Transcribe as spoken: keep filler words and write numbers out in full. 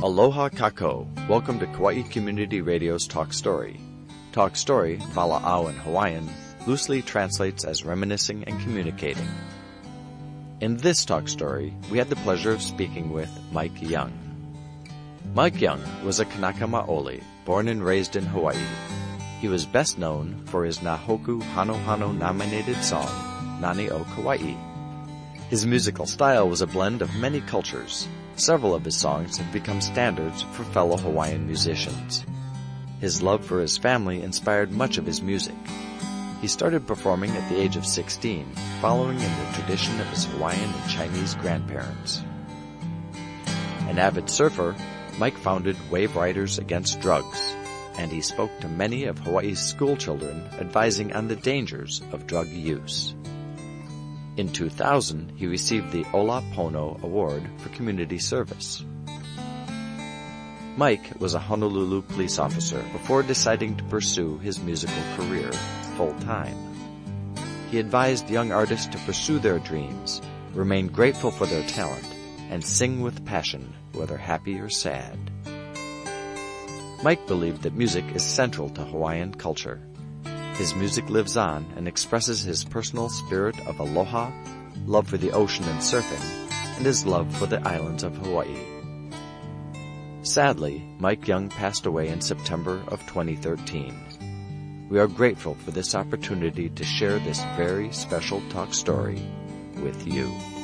Aloha kako. Welcome to Kauai Community Radio's Talk Story. Talk Story, Vala'au in Hawaiian, loosely translates as reminiscing and communicating. In this Talk Story, we had the pleasure of speaking with Mike Young. Mike Young was a Kanaka Maoli, born and raised in Hawaii. He was best known for his Nahoku Hano Hano nominated song, Nani o Kauai. His musical style was a blend of many cultures. Several of his songs have become standards for fellow Hawaiian musicians. His love for his family inspired much of his music. He started performing at the age of sixteen, following in the tradition of his Hawaiian and Chinese grandparents. An avid surfer, Mike founded Wave Riders Against Drugs, and he spoke to many of Hawaii's school children advising on the dangers of drug use. In two thousand, he received the Ola Pono Award for Community Service. Mike was a Honolulu police officer before deciding to pursue his musical career full-time. He advised young artists to pursue their dreams, remain grateful for their talent, and sing with passion, whether happy or sad. Mike believed that music is central to Hawaiian culture. His music lives on and expresses his personal spirit of aloha, love for the ocean and surfing, and his love for the islands of Hawaii. Sadly, Mike Young passed away in September of twenty thirteen. We are grateful for this opportunity to share this very special talk story with you.